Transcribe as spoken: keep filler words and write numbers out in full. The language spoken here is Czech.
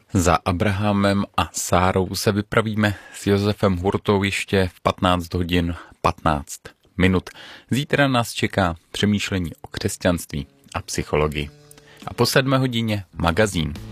Za Abrahamem a Sárou se vypravíme s Josefem Hurtou ještě v patnáct hodin patnáct minut. Zítra nás čeká přemýšlení o křesťanství a psychologii. A po sedmé hodině magazín.